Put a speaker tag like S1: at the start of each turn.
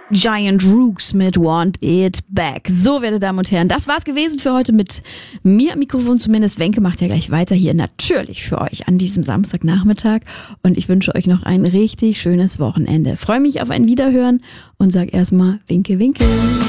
S1: Giant Rooks mit Want It Back. So, werte Damen und Herren, das war's gewesen für heute mit mir am Mikrofon. Zumindest Wenke macht ja gleich weiter hier natürlich für euch an diesem Samstagnachmittag. Und ich wünsche euch noch ein richtig schönes Wochenende. Freue mich auf ein Wiederhören und sag erstmal Winke, Winke.